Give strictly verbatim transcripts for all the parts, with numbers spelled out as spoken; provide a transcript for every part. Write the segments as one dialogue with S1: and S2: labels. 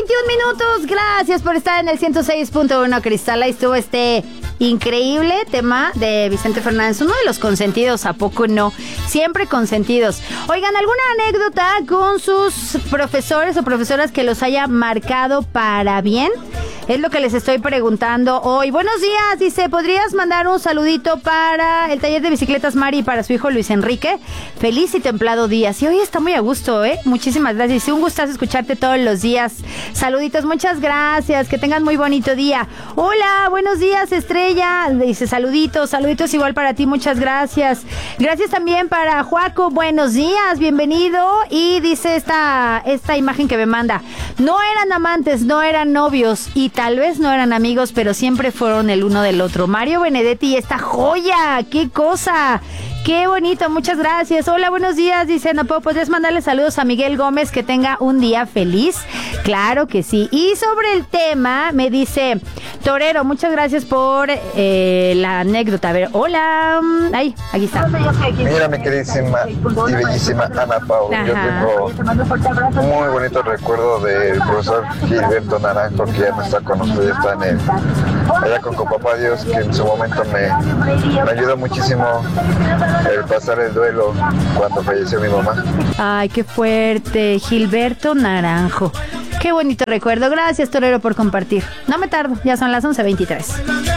S1: veintiún minutos. Gracias por estar en el ciento seis punto uno Cristal. Ahí estuvo este increíble tema de Vicente Fernández, uno de los consentidos, ¿a poco no? Siempre consentidos. Oigan, ¿alguna anécdota con sus profesores o profesoras que los haya marcado para bien? Es lo que les estoy preguntando hoy. Buenos días, dice, ¿podrías mandar un saludito para el taller de bicicletas Mari y para su hijo Luis Enrique? Feliz y templado día. Sí, hoy está muy a gusto, ¿eh? Muchísimas gracias. Sí, un gustazo escucharte todos los días. Saluditos, muchas gracias. Que tengan muy bonito día. Hola, buenos días, Estrella. Dice, saluditos, saluditos igual para ti, muchas gracias. Gracias también para Juaco. Buenos días, bienvenido. Y dice esta, esta imagen que me manda. No eran amantes, no eran novios y tal vez no eran amigos, pero siempre fueron el uno del otro. Mario Benedetti, esta joya, qué cosa, qué bonito, muchas gracias. Hola, buenos días, dice, no puedo, ¿podrías mandarle saludos a Miguel Gómez? Que tenga un día feliz. Claro que sí. Y sobre el tema, me dice, Torero, muchas gracias por eh, la anécdota. A ver, hola. Ay, aquí está.
S2: Mira, mi queridísima y bellísima Ana Paula, yo tengo un muy bonito recuerdo del profesor Gilberto Naranjo, que ya no está con nosotros, ya está en el, allá con Papá Dios, que en su momento me, me ayudó muchísimo el pasar el duelo cuando falleció mi mamá.
S1: Ay, qué fuerte, Gilberto Naranjo. Qué bonito recuerdo. Gracias, Torero, por compartir. No me tardo, ya son las once veintitrés.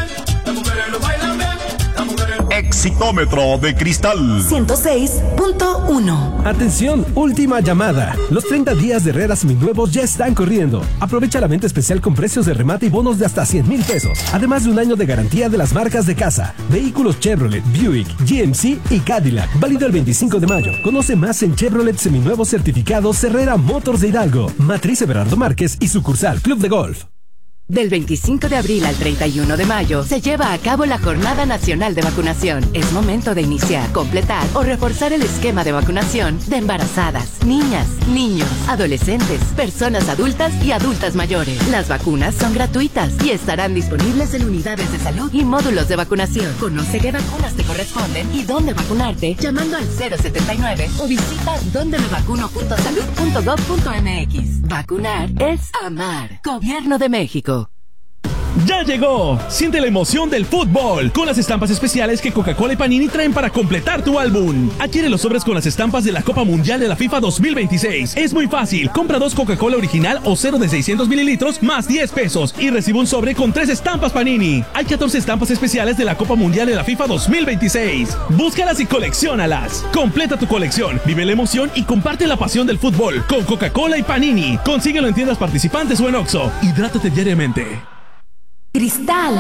S3: Exitómetro de Cristal
S4: ciento seis punto uno.
S5: Atención, última llamada. Los treinta días de Herrera seminuevos ya están corriendo. Aprovecha la venta especial con precios de remate y bonos de hasta cien mil pesos. Además de un año de garantía de las marcas de casa. Vehículos Chevrolet, Buick, G M C y Cadillac. Válido el veinticinco de mayo. Conoce más en Chevrolet Seminuevos Certificados Herrera Motors de Hidalgo. Matriz Everardo Márquez y sucursal Club de Golf.
S4: Del veinticinco de abril al treinta y uno de mayo se lleva a cabo la Jornada Nacional de Vacunación. Es momento de iniciar, completar o reforzar el esquema de vacunación de embarazadas, niñas, niños, adolescentes, personas adultas y adultas mayores. Las vacunas son gratuitas y estarán disponibles en unidades de salud y módulos de vacunación. Conoce qué vacunas te corresponden y dónde vacunarte llamando al cero setenta y nueve o visita donde me vacuno punto salud punto gov punto mx. Vacunar es amar. Gobierno de México.
S6: ¡Ya llegó! Siente la emoción del fútbol con las estampas especiales que Coca-Cola y Panini traen para completar tu álbum. Adquiere los sobres con las estampas de la Copa Mundial de la FIFA dos mil veintiséis. Es muy fácil. Compra dos Coca-Cola original o cero de seiscientos mililitros más diez pesos y recibe un sobre con tres estampas Panini. Hay catorce estampas especiales de la Copa Mundial de la FIFA dos mil veintiséis. Búscalas y colecciónalas. Completa tu colección, vive la emoción y comparte la pasión del fútbol con Coca-Cola y Panini. Consíguelo en tiendas participantes o en Oxxo. Hidrátate diariamente.
S4: Cristal.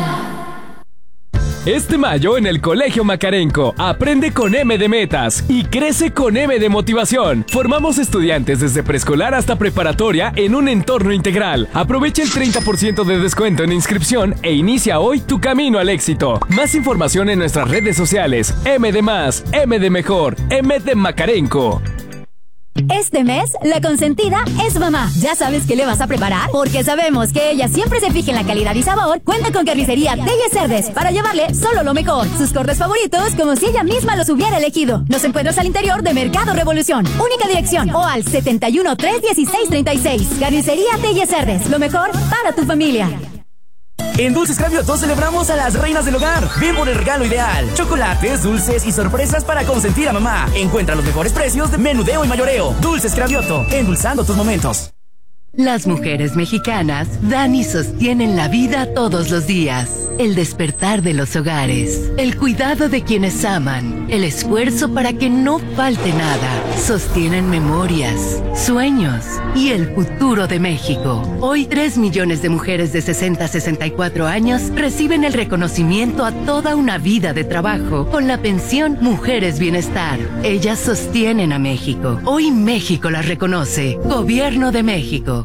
S7: Este mayo en el Colegio Macarenco, aprende con M de Metas y crece con M de Motivación. Formamos estudiantes desde preescolar hasta preparatoria en un entorno integral. Aprovecha el treinta por ciento de descuento en inscripción e inicia hoy tu camino al éxito. Más información en nuestras redes sociales. M de Más, M de Mejor, M de Macarenco.
S8: Este mes, la consentida es mamá. ¿Ya sabes qué le vas a preparar? Porque sabemos que ella siempre se fija en la calidad y sabor. Cuenta con Carnicería Telles Cerdes para llevarle solo lo mejor. Sus cortes favoritos como si ella misma los hubiera elegido. Nos encuentras al interior de Mercado Revolución. Única dirección o al setenta y uno, tres dieciséis, treinta y seis. Carnicería Telles Cerdes. Lo mejor para tu familia.
S9: En Dulces Cravioto celebramos a las reinas del hogar. Ven por el regalo ideal. Chocolates, dulces y sorpresas para consentir a mamá. Encuentra los mejores precios de menudeo y mayoreo. Dulces Cravioto, endulzando tus momentos.
S4: Las mujeres mexicanas dan y sostienen la vida todos los días. El despertar de los hogares, el cuidado de quienes aman, el esfuerzo para que no falte nada. Sostienen memorias, sueños y el futuro de México. Hoy tres millones de mujeres de sesenta a sesenta y cuatro años reciben el reconocimiento a toda una vida de trabajo con la pensión Mujeres Bienestar. Ellas sostienen a México. Hoy México las reconoce. Gobierno de México.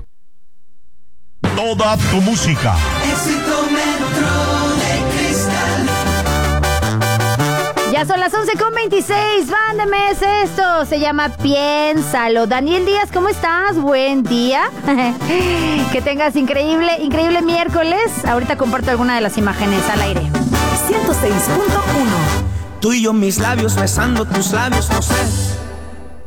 S3: Toda tu música.
S1: Ya son las once con veintiséis. Vándeme esto. Se llama Piénsalo. Daniel Díaz, ¿cómo estás? Buen día. Que tengas increíble, increíble miércoles. Ahorita comparto alguna de las imágenes al aire.
S4: ciento seis punto uno.
S10: Tú y yo, mis labios besando tus labios, no sé.